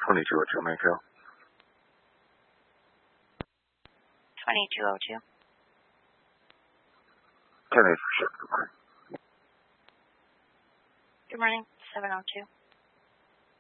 2202 Mayfield. 2202. 10-8 for shift. Good morning. Good morning. 702.